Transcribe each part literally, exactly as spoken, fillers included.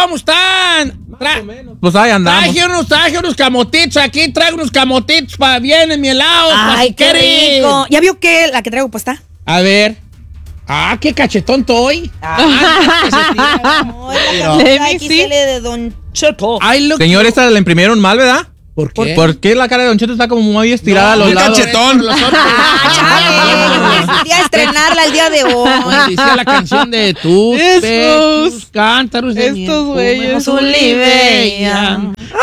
¿cómo están? Tra- Pues ahí andamos. Traje unos, traje unos camotitos aquí, traigo unos camotitos para bien en mi helado. Ay, qué rico. ¿Ya vio que la que traigo puesta? A ver. Ah, qué cachetón estoy. Ah, no, Let la me X see. L de Don Cheto. Ay, look. Señor, esta la imprimieron mal, ¿verdad? ¿Por qué? ¿Por qué la cara de Don Cheto está como muy estirada a los muy lados? cachetón. Ah, chale, quería estrenarla el día de Como hoy. dice la canción de tus Estos- pechos, cántaros de estos miel, güeyes. como Oliveya.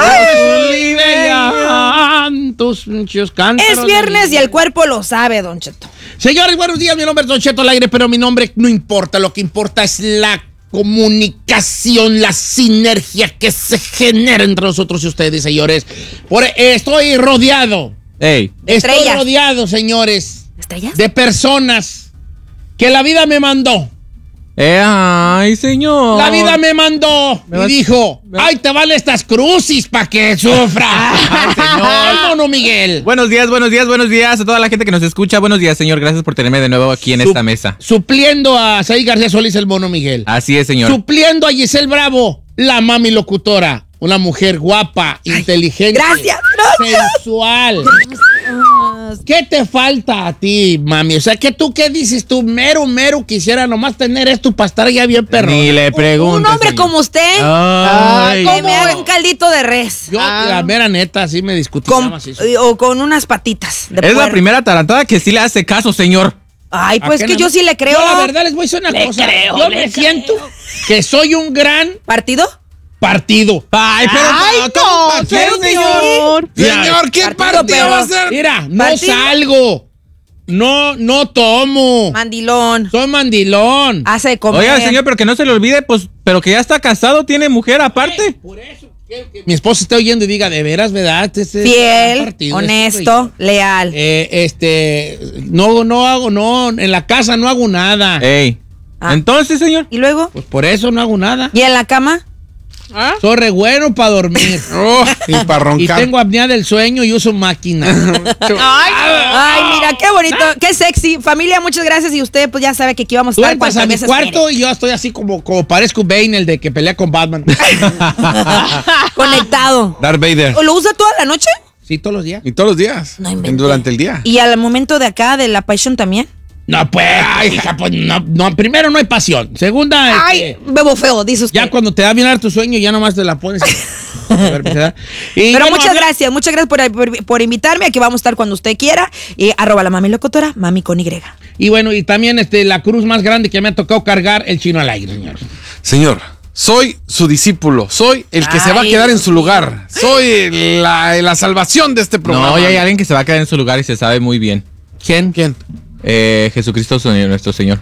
Oliveya, tus pinches cántaros Es de viernes y miel. el cuerpo lo sabe, Don Cheto. Señores, buenos días, mi nombre es Don Cheto al aire, pero mi nombre no importa, lo que importa es la comunicación, la sinergia que se genera entre nosotros y ustedes, señores. Por, eh, estoy rodeado, Ey. estoy Estrellas. rodeado, señores, ¿Estrellas? de personas que la vida me mandó. Eh, ay, señor. La vida me mandó Me y vas- dijo, me vas- ay, te vale estas crucis para que sufra. Ay, señor. Ay, mono Miguel. Buenos días, buenos días, buenos días a toda la gente que nos escucha. Buenos días, señor. Gracias por tenerme de nuevo aquí en Sup- esta mesa. Supliendo a Saí García Solís, el mono Miguel. Así es, señor. Supliendo a Giselle Bravo, la mami locutora. Una mujer guapa, inteligente. Gracias, Sensual. ¿Qué te falta a ti, mami? O sea, que tú, ¿qué dices tú? Mero, mero quisiera nomás tener esto para estar ya bien perro. Ni le pregunto. Un hombre como usted, Ay. que me haga un caldito de res. Yo, Ah. la mera neta, sí me discutí. Con- eso. o con unas patitas de Es la puerco. primera tarantada que sí le hace caso, señor. Ay, ¿A pues qué que no? yo sí le creo. Yo, la verdad, les voy a decir una Le cosa. creo, Yo le me creo. siento que soy un gran ¿Partido? partido. Ay, pero. Ay, ¿cómo no, va a ser, pero señor. Señor, ¿qué Partido, partido pero- va a ser? Mira, no ¿Partido? salgo. No, no tomo. Mandilón. Soy mandilón. Hace de comer. Oiga, señor, pero que no se le olvide, pues, pero que ya está casado, tiene mujer aparte. Por eso, que, que mi esposa esté oyendo y diga, de veras, ¿verdad? Este es un Fiel, partido, honesto, este, leal. eh, este, no, no hago, no, en la casa no hago nada. Ey. Ah. Entonces, señor. ¿Y luego? Pues por eso no hago nada. ¿Y en la cama? ¿Ah? Soy re bueno para dormir. Oh, y para Y roncar. tengo apnea del sueño y uso máquina. Ay, Ay, mira, qué bonito, qué sexy. Familia, muchas gracias. Y usted, pues ya sabe que aquí vamos a Tú estar entras cuantas a mi veces cuarto y yo estoy así como, como parezco Bane, el de que pelea con Batman. quiere. Conectado. Darth Vader. ¿O lo usa toda la noche? Sí, todos los días. Y todos los días. No inventes. Durante el día. ¿Y al momento de acá, de la Passion también? No, pues, ay, hija, pues no, no, primero no hay pasión. Segunda, Ay, este, bebo feo, dice usted. ya cuando te da bien tu sueño, ya nomás te la pones. A ver, ¿verdad? Y Pero bueno, muchas habla- gracias, muchas gracias por, por- por invitarme. Aquí vamos a estar cuando usted quiera. Y arroba la mami locutora, mami con Y. Y bueno, y también este, la cruz más grande que me ha tocado cargar, el chino al aire, señor. Señor, soy su discípulo. Soy el que se va a Ay. quedar en su lugar. Soy la, la salvación de este programa. No, ya hay alguien que se va a quedar en su lugar y se sabe muy bien. ¿Quién? ¿Quién? Eh, Jesucristo, Señor, nuestro Señor.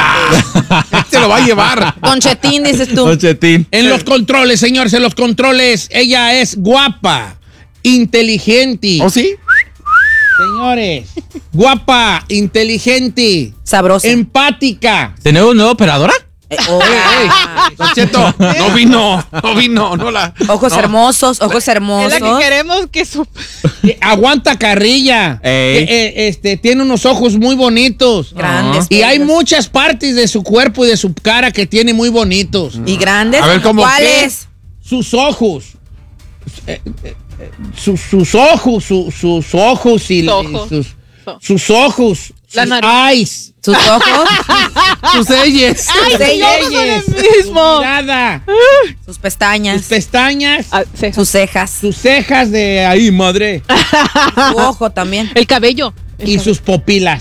Este lo va a llevar. Don Chetín, dices tú. Don Chetín. En los controles, señores, en los controles, ella es guapa, inteligente. ¿Oh, sí? Señores, guapa, inteligente, Sabroso. empática. ¿Tenemos nueva operadora? Eh, oh, Don Cheto, no vino, no vino, no la. ojos no. hermosos, ojos es la que hermosos. queremos que su... que aguanta carrilla. Ey. que, eh, este, tiene unos ojos muy bonitos. Grandes. Y hay bellos. muchas partes de su cuerpo y de su cara que tiene muy bonitos. Y grandes. A ver, ¿cómo ¿cuáles? Sus ojos. eh, eh, eh, sus, sus ojos, su- sus ojos y, Sus ojos. y sus, sus ojos. La sus nariz. eyes. Sus ojos, Sus eyes. Ay, sus sí, todos son el eyes, mismo. Su mirada. sus Sus pestañas, pestañas. Ah, sí. sus cejas, Sus cejas de ahí, madre. su ojo también. El cabello. Y sus pupilas.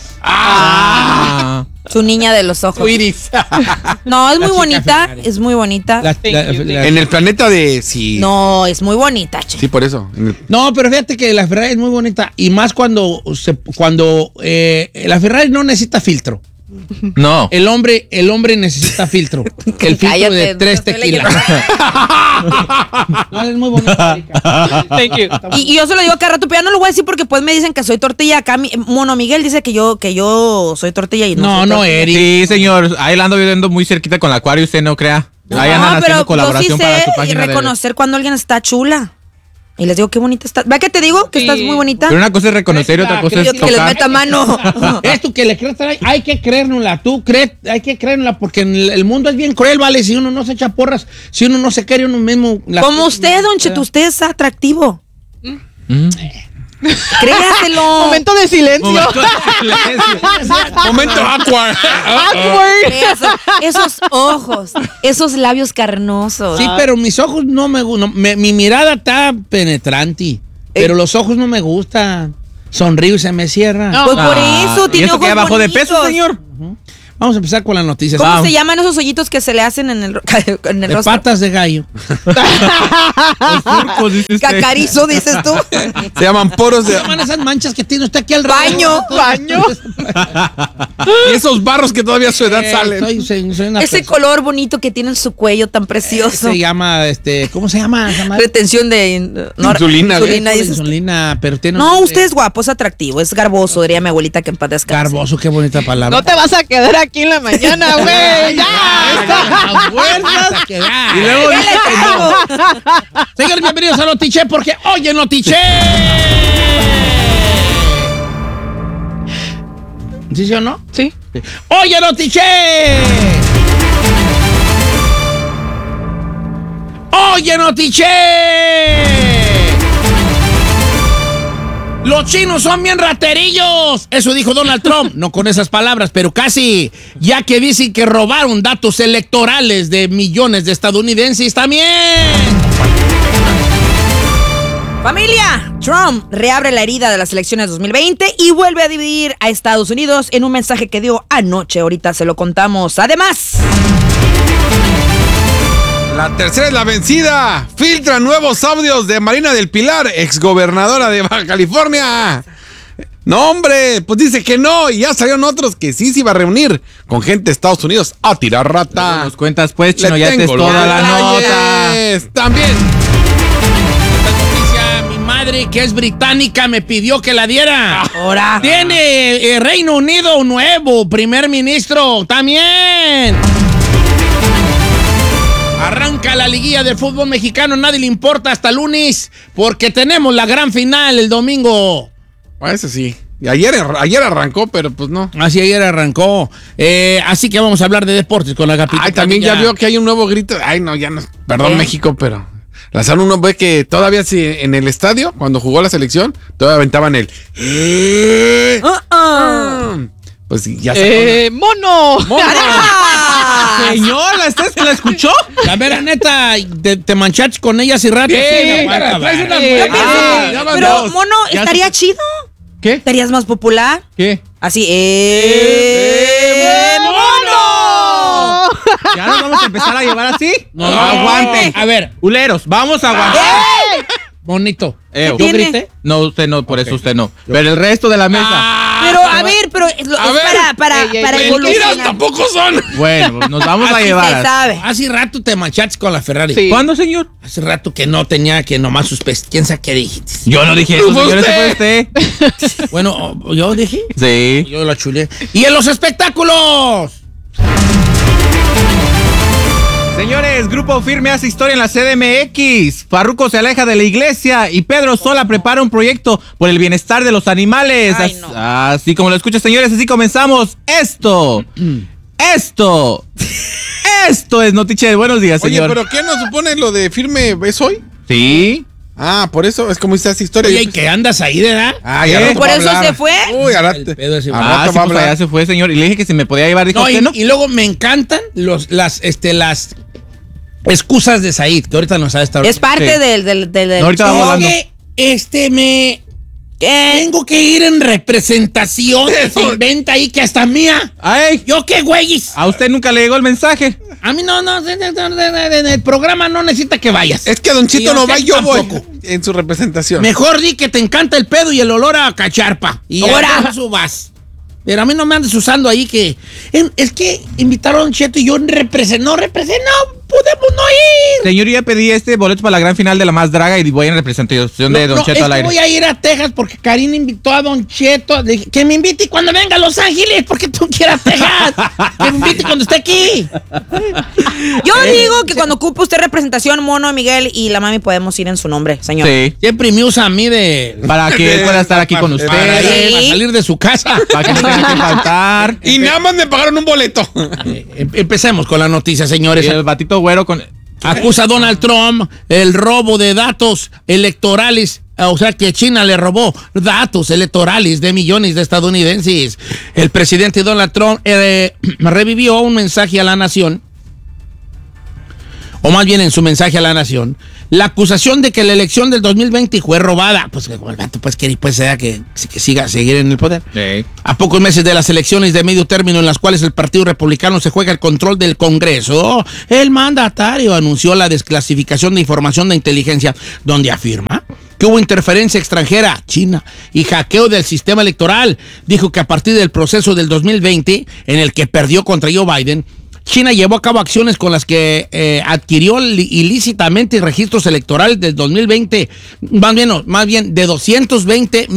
Ah. Su niña de los ojos. Su iris. No, es La muy chica bonita, Ferrari. es muy bonita. Las- Thank la- you, thank la- En el planeta de. Sí. No, es muy bonita, che. Sí, por eso. En el- No, pero fíjate que la Ferrari es muy bonita. Y más cuando, se, cuando eh, la Ferrari no necesita filtro. No. El hombre, el hombre necesita filtro. El filtro Cállate, de tres estoy tequilas. No, es muy bonita. Erika. Thank you. Y, y yo se lo digo cada rato, pero ya no lo voy a decir porque pues me dicen que soy tortilla. Acá mi, Mono Miguel dice que yo, que yo soy tortilla y no No, soy no, tortilla. Eric. Sí, señor. Ahí la ando viviendo muy cerquita con la Acuario, usted no crea. Ahí andan No, pero haciendo yo sí colaboración para sé su y página de... reconocer cuando alguien está chula. Y les digo, qué bonita estás. ¿Ve que te digo que Sí. estás muy bonita? Pero una cosa es reconocer y otra cosa Yo es que les tocar. meta mano. Esto que le crees, hay, hay que creérnosla, tú crees, hay que creérnosla, porque en el, el mundo es bien cruel, ¿vale? Si uno no se echa porras, si uno no se quiere uno mismo. la- Como usted, Don Cheto, usted es atractivo. Mm. Créaselo. Momento de silencio. Momento de silencio. Momento awkward. Awkward. Eso, esos ojos, esos labios carnosos. Sí, pero mis ojos no me gustan. Mi mirada está penetrante, pero los ojos no me gustan. Sonrío y se me cierra. No. Pues por Ah, eso ¿y tiene eso ojos que bajó de bonitos. peso, señor? Vamos a empezar con las noticias. ¿Cómo Vamos. se llaman esos hoyitos que se le hacen en el, ro- en el De rostro? patas de gallo. Los surcos, dice usted. Cacarizo, dices tú. Se llaman poros de. ¿Cómo se llaman esas manchas que tiene usted aquí al Baño. Baño. Y esos barros que todavía a su edad Eh, salen. soy- soy- soy una Ese persona- color bonito que tiene en su cuello tan precioso. Se llama, este, ¿cómo se llama? Se llama- Retención de no, Insulina, insulina, de dices tú. insulina, pero tiene No, un- usted es guapo, es atractivo, es garboso, diría mi abuelita que en paz descanse. Garboso, qué bonita palabra. No te vas a quedar aquí en la mañana, güey. Ya. Las fuerzas que da. Y luego ¿Qué dice le que no. digo? Señores, bienvenidos a Notiche, porque oye Notiche. ¿Sí, sí o no? Sí. Oye Notiche. Oye Notiche. Los chinos son bien raterillos. Eso dijo Donald Trump. No con esas palabras, pero casi. Ya que dicen que robaron datos electorales de millones de estadounidenses también. Familia, Trump reabre la herida de las elecciones dos mil veinte y vuelve a dividir a Estados Unidos en un mensaje que dio anoche. Ahorita se lo contamos. Además, La tercera es la vencida. Filtran nuevos audios de Marina del Pilar, exgobernadora de Baja California. No, hombre, pues dice que no. Y ya salieron otros que sí se iba a reunir con gente de Estados Unidos a tirar rata. Nos cuentas pues, Le Chino, ya te es tengo los toda la nota. detalles. También. Esta noticia, mi madre, que es británica, me pidió que la diera. ahora. Tiene eh, Reino Unido un nuevo primer ministro también. Arranca la liguilla del fútbol mexicano, nadie le importa hasta el lunes, porque tenemos la gran final el domingo. Ah, eso sí. Y ayer, ayer arrancó, pero pues no. Así ayer arrancó. Eh, así que vamos a hablar de deportes con la capitana. Ay, también ya vio que hay un nuevo grito. Ay, no, ya no. Perdón, ¿Eh? México, pero. Lanzaron uno, ve que todavía sí, en el estadio, cuando jugó la selección, todavía aventaban el. "Eh". Uh-uh. Pues sí, ya se. Eh, mono. ¡Ah! Señora, ¿usted se la escuchó? La vera neta, te, te manchaste con ella hace rato. ¿Qué? Sí, aguanta, Traes va. unas Eh, buenas. ah, Ya van Pero, dos. mono, Ya estaría se- chido. ¿Qué? ¿Estarías más popular? ¿Qué? Así, ¡eh! ¡Eh, ¡Mono! ¿Ya nos vamos a empezar a llevar así? No, aguanten. A ver, Uleros, vamos a aguantar. bonito. Eh, ¿Yo tiene? grité? No, usted no, por eso usted no. Pero el resto de la mesa. Pero, a ver, pero es, lo- A es ver. para, para, Ey, ey, para ey, Mentiras evolucionar. tampoco son. Bueno, nos vamos a Así llevar. se a- sabe. Hace rato te manchaste con la Ferrari. Sí. ¿Cuándo, señor? Hace rato que no tenía, que nomás sus pes... ¿Quién sabe qué dijiste? Yo no dije eso, Fue señor, ese fue usted. usted. Bueno, yo dije. Sí. Yo la chulé. ¡Y en los espectáculos! Señores, Grupo Firme hace historia en la C D M X. Farruko se aleja de la iglesia y Pedro Sola prepara un proyecto por el bienestar de los animales. Ay, As- no. Así como lo escuchan, señores, así comenzamos. Esto, esto, esto es Notiche. Buenos días, Oye, señor. pero ¿qué nos supone lo de firme es hoy? Sí. Ah, por eso es como dice esa historia. Oye, ¿y qué andas ahí, de edad? Ah, ya ¿Eh? rato ¿Por va a eso hablar. se fue? Uy, al El rato. pedo ese. al Ah, rato sí, va a pues hablar. allá se fue, señor. Y le dije que si me podía llevar, dijo No, que y, no. y luego me encantan los, las, este, las excusas de Said, que ahorita nos ha estado. Es parte Sí. del, del, del, del- No, ahorita vamos hablando. Oye, este, me... ¿Qué? Tengo que ir en representación. Se inventa ahí que hasta mía. Ay, ¿Yo qué, güeyes? a usted nunca le llegó el mensaje. A mí no, no, en el programa no necesita que vayas. Es que Don Chito Y no usted va, yo voy tampoco. en su representación. Mejor di que te encanta el pedo y el olor a cacharpa. Y Ahora. ahora eso vas. Pero a mí no me andes usando ahí que... en- es que invitaron a Don Cheto y yo represento... No represento... podemos no ir. Señor, yo ya pedí este boleto para la gran final de La Más Draga y voy en representación de No, Don no, Cheto es al que aire. voy a ir a Texas porque Karina invitó a Don Cheto. Le dije, que me invite cuando venga a Los Ángeles, porque tú quieras Texas. Que me invite cuando esté aquí. Yo digo que cuando ocupe usted representación, Mono, Miguel y la mami podemos ir en su nombre, señor. Sí. Siempre me usa a mí de... Para que él pueda estar aquí con Para, ustedes. para salir de su casa. Para que no tenga que faltar. Y nada más me pagaron un boleto. Eh, Empecemos con la noticia, señores. Y el batito güero con... Acusa a Donald Trump el robo de datos electorales. O sea que China le robó datos electorales de millones de estadounidenses. El presidente Donald Trump eh, revivió un mensaje a la nación, o más bien en su mensaje a la nación, la acusación de que la elección del dos mil veinte fue robada. Pues el vato pues quiere pues, sea que, que siga seguir en el poder. Sí. A pocos meses de las elecciones de medio término en las cuales el Partido Republicano se juega el control del Congreso, el mandatario anunció la desclasificación de información de inteligencia, donde afirma que hubo interferencia extranjera, China, y hackeo del sistema electoral. Dijo que a partir del proceso del dos mil veinte, en el que perdió contra Joe Biden, China llevó a cabo acciones con las que eh, adquirió ilícitamente registros electorales del dos mil veinte, más bien, no, más bien de doscientos veinte